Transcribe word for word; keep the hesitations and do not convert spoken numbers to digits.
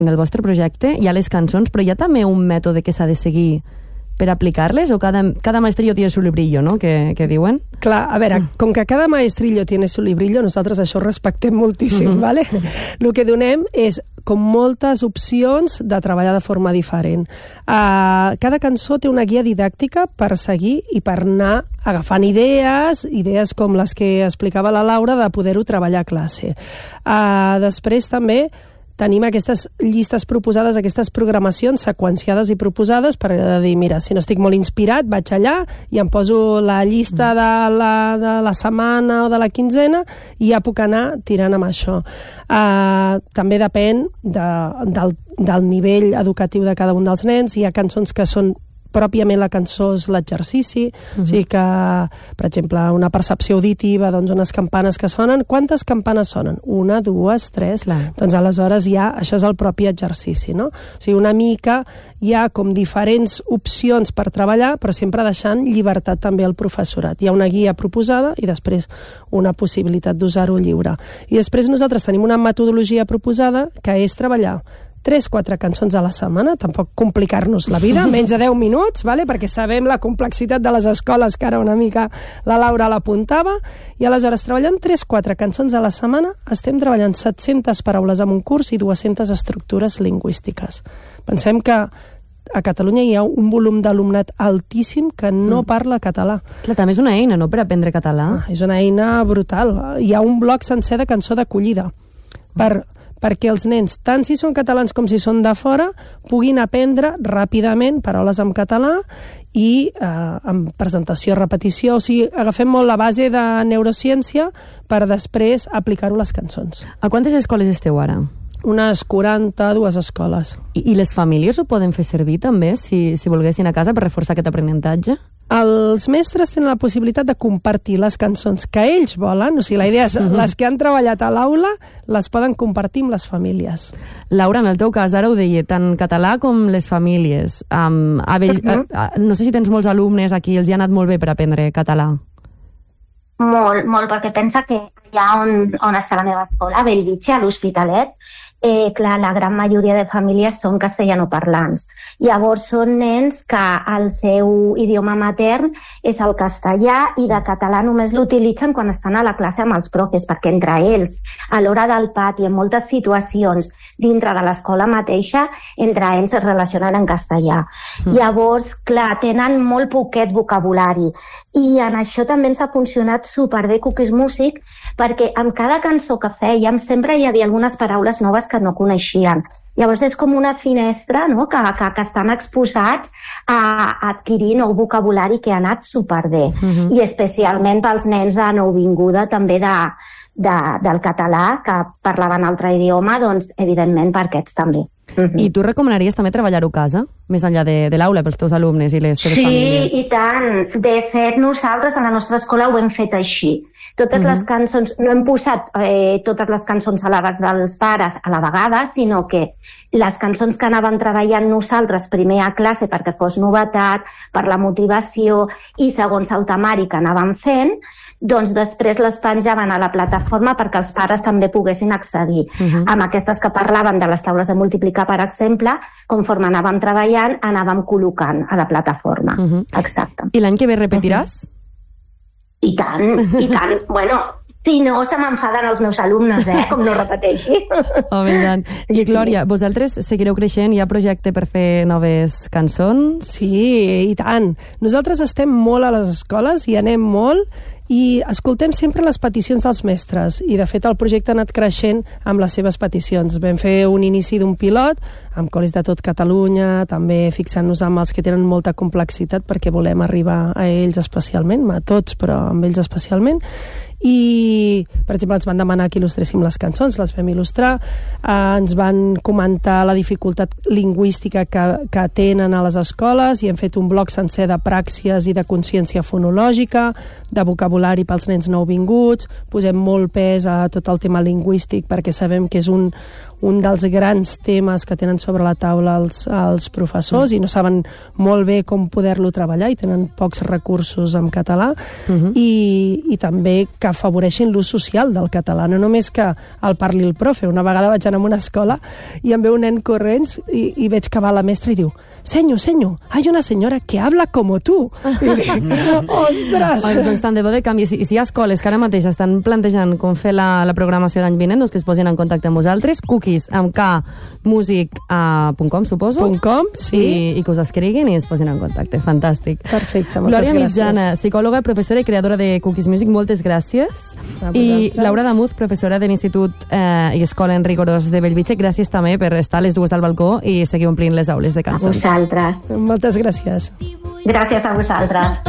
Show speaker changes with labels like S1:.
S1: en el vostre projecte hi ha les cançons, però hi ha també un mètode que s'ha de seguir per aplicar-les, o cada, cada maestrillo tiene su librillo, no?, que, que diuen?
S2: Clar, a veure, com que cada maestrillo tiene su librillo, nosaltres això ho respectem moltíssim, mm-hmm. ¿vale? El que donem és com moltes opcions de treballar de forma diferent. Uh, cada cançó té una guia didàctica per seguir i per anar agafant idees, idees com les que explicava la Laura, de poder-ho treballar a classe. Uh, després també tenim aquestes llistes proposades, aquestes programacions seqüenciades i proposades per dir, mira, si no estic molt inspirat, vaig allà i em poso la llista de la, de la setmana o de la quinzena i ja puc anar tirant amb això. Uh, també depèn de, del, del nivell educatiu de cada un dels nens. Hi ha cançons que són pròpiament la cançó és l'exercici, uh-huh. o sigui que, per exemple, una percepció auditiva, doncs unes campanes que sonen, quantes campanes sonen? Una, dues, tres? Clar. Doncs aleshores ja, això és el propi exercici, no? O sigui, una mica hi ha com diferents opcions per treballar, però sempre deixant llibertat també al professorat. Hi ha una guia proposada i després una possibilitat d'usar-ho lliure. I després nosaltres tenim una metodologia proposada que és treballar tres, quatre cançons a la setmana, tampoc complicar-nos la vida, menys de deu minuts, vale? Perquè sabem la complexitat de les escoles, que ara una mica la Laura l'apuntava, i aleshores treballant tres, quatre cançons a la setmana estem treballant set-centes paraules en un curs i dues-centes estructures lingüístiques. Pensem que a Catalunya hi ha un volum d'alumnat altíssim que no mm. parla català.
S1: Clar, també és una eina, no?, per aprendre català.
S2: Ah, és una eina brutal. Hi ha un bloc sencer de cançó d'acollida per perquè els nens, tant si són catalans com si són de fora, puguin aprendre ràpidament paraules en català i eh, amb presentació, repetició. O sigui, agafem molt la base de neurociència per després aplicar-ho a les cançons.
S1: A quantes escoles esteu ara?
S2: Unes quaranta, dues escoles.
S1: I, i les famílies ho poden fer servir també, si, si volguessin a casa, per reforçar aquest aprenentatge?
S2: Els mestres tenen la possibilitat de compartir les cançons que ells volen, o sigui, la idea és uh-huh. les que han treballat a l'aula les poden compartir amb les famílies.
S1: Laura, en el teu cas, ara ho deia, tant català com les famílies. Um, a Bell... uh-huh. a, a, no sé si tens molts alumnes aquí, els hi ha anat molt bé per aprendre català.
S3: Molt, molt, perquè pensa que allà on, on està la meva escola, a Bellvitge, a l'Hospitalet, Eh, clar, la gran majoria de famílies són castellanoparlants. Llavors són nens que el seu idioma matern és el castellà i de català només l'utilitzen quan estan a la classe amb els profes, perquè entre ells, a l'hora del pati, en moltes situacions dintre de l'escola mateixa, entre ells es relacionen en castellà. Mm. Llavors, clar, tenen molt poquet vocabulari i en això també ens ha funcionat superbé Cookies Music, perquè amb cada cançó que fèiem sempre hi havia algunes paraules noves que no coneixien. Llavors és com una finestra, no?, que, que, que estan exposats a, a adquirir nou vocabulari que ha anat superbé. Uh-huh. I especialment pels nens de nouvinguda també de, de, del català, que parlaven altre idioma, doncs evidentment per aquests també. Uh-huh.
S1: I tu recomanaries també treballar-ho a casa, més enllà de, de l'aula, pels teus alumnes i les teves
S3: sí,
S1: famílies?
S3: Sí, i tant. De fet, nosaltres a la nostra escola ho hem fet així. Totes uh-huh. les cançons, no hem posat eh, totes les cançons a l'abast dels pares a la vegada, sinó que les cançons que anàvem treballant nosaltres primer a classe perquè fos novetat, per la motivació i segons el temari que anàvem fent, doncs després les penjaven a la plataforma perquè els pares també poguessin accedir. Uh-huh. Amb aquestes que parlàvem de les taules de multiplicar, per exemple, conforme anàvem treballant, anàvem col·locant a la plataforma. Uh-huh. Exacte.
S1: I l'any que ve repetiràs?
S3: Uh-huh. I tant, i tant. Bueno, si no, se m'enfaden els meus alumnes, eh? Com no repeteixi.
S1: Home, tant. I, Glòria, vosaltres seguireu creixent? Hi ha projecte per fer noves cançons?
S2: Sí, i tant. Nosaltres estem molt a les escoles i anem molt i escoltem sempre les peticions dels mestres i de fet el projecte ha anat creixent amb les seves peticions. Vam fer un inici d'un pilot amb col·legis de tot Catalunya, també fixant-nos amb els que tenen molta complexitat perquè volem arribar a ells especialment, a tots, però amb ells especialment. I, per exemple, ens van demanar que il·lustréssim les cançons, les vam il·lustrar, eh, ens van comentar la dificultat lingüística que, que tenen a les escoles i hem fet un bloc sencer de pràxies i de consciència fonològica, de vocabulari pels nens nouvinguts, posem molt pes a tot el tema lingüístic perquè sabem que és un, un dels grans temes que tenen sobre la taula els, els professors mm. i no saben molt bé com poder-lo treballar i tenen pocs recursos en català mm-hmm. i, i també que afavoreixin l'ús social del català, no només que el parli el profe. Una vegada vaig anar a una escola i em ve un nen corrents i, i veig que va la mestra i diu: senyo, senyo, hay una senyora que habla como tu. I dic, ostres!
S1: Ai, doncs tant de bo de canvi. Si, si hi ha escoles que ara mateix estan plantejant com fer la, la programació l'any vinent, doncs que es posin en contacte amb vosaltres. Cookies amb K, music punt com, suposo.
S2: .com, sí.
S1: I, I que us escriguin i es posin en contacte. Fantàstic.
S2: Perfecte, moltes
S1: Glòria
S2: gràcies.
S1: Mitjana, psicòloga, professora i creadora de Cookies Music, moltes gràcies. I Laura Damuz, professora de l'Institut eh, i Escola en Rigorós de Bellvitge, gràcies també per estar les dues al balcó i seguir omplint les aules de cançons.
S3: A vosaltres.
S2: Moltes gràcies.
S3: Gràcies a vosaltres.